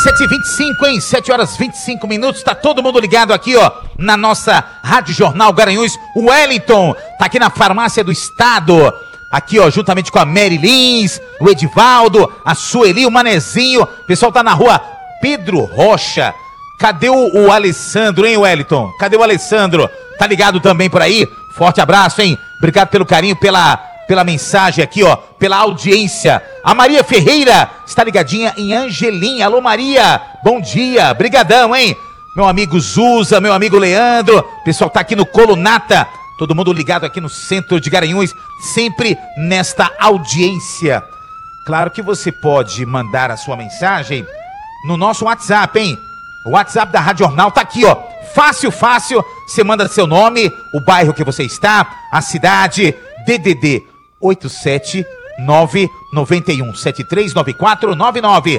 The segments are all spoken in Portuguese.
7h25, hein? 7h25, tá todo mundo ligado aqui, ó, na nossa Rádio Jornal Garanhuns. O Wellington tá aqui na Farmácia do Estado, aqui, ó, juntamente com a Mary Lins, o Edivaldo, a Sueli, o Manezinho. O pessoal tá na rua Pedro Rocha. Cadê o Alessandro, hein, Wellington? Cadê o Alessandro? Tá ligado também por aí? Forte abraço, hein? Obrigado pelo carinho, pela mensagem aqui, ó, pela audiência. A Maria Ferreira está ligadinha em Angelim. Alô, Maria, bom dia, brigadão, hein? Meu amigo Zuza, meu amigo Leandro, o pessoal tá aqui no Colunata, todo mundo ligado aqui no centro de Garanhuns, sempre nesta audiência. Claro que você pode mandar a sua mensagem no nosso WhatsApp, hein? O WhatsApp da Rádio Jornal tá aqui, ó, fácil, você manda seu nome, o bairro que você está, a cidade, DDD 87991739499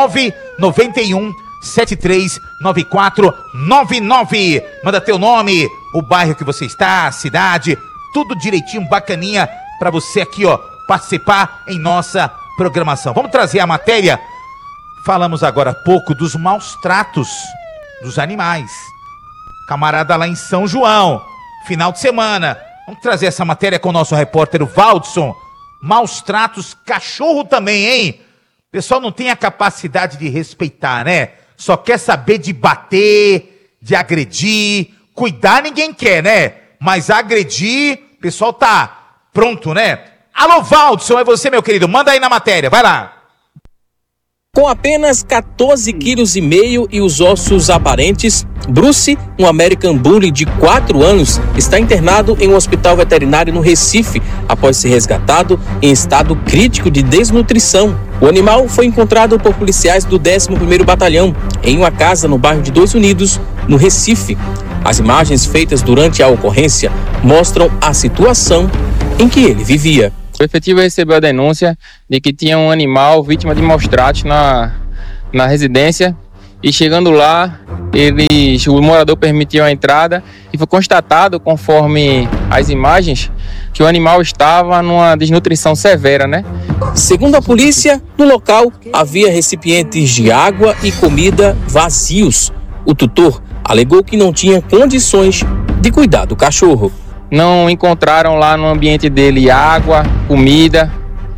991739499. Manda teu nome, o bairro que você está, a cidade, tudo direitinho, bacaninha para você aqui, ó, participar em nossa programação. Vamos trazer a matéria. Falamos agora há pouco dos maus tratos dos animais. Camarada lá em São João, final de semana. Vamos trazer essa matéria com o nosso repórter Valdson. Maus tratos, cachorro também, hein? O pessoal não tem a capacidade de respeitar, né? Só quer saber de bater, de agredir. Cuidar ninguém quer, né? Mas agredir, o pessoal tá pronto, né? Alô, Valdson, é você, meu querido. Manda aí na matéria, vai lá. Com apenas 14,5 kg e os ossos aparentes, Bruce, um American Bully de 4 anos, está internado em um hospital veterinário no Recife, após ser resgatado em estado crítico de desnutrição. O animal foi encontrado por policiais do 11º Batalhão, em uma casa no bairro de Dois Unidos, no Recife. As imagens feitas durante a ocorrência mostram a situação em que ele vivia. O efetivo recebeu a denúncia de que tinha um animal vítima de maus tratos na residência e chegando lá, o morador permitiu a entrada e foi constatado, conforme as imagens, que o animal estava numa desnutrição severa, né? Segundo a polícia, no local havia recipientes de água e comida vazios. O tutor alegou que não tinha condições de cuidar do cachorro. Não encontraram lá no ambiente dele água, comida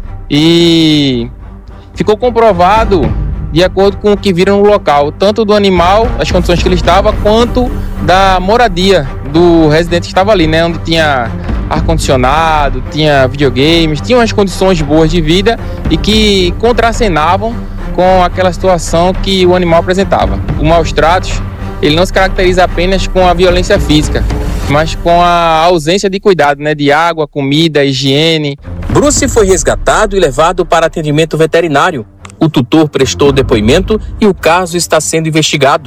e ficou comprovado, de acordo com o que viram no local, tanto do animal, as condições que ele estava, quanto da moradia do residente que estava ali, né? Onde tinha ar-condicionado, tinha videogames, tinha umas condições boas de vida e que contracenavam com aquela situação que o animal apresentava. O maus tratos, ele não se caracteriza apenas com a violência física, mas com a ausência de cuidado, né? De água, comida, higiene. Bruce foi resgatado e levado para atendimento veterinário. O tutor prestou depoimento e o caso está sendo investigado.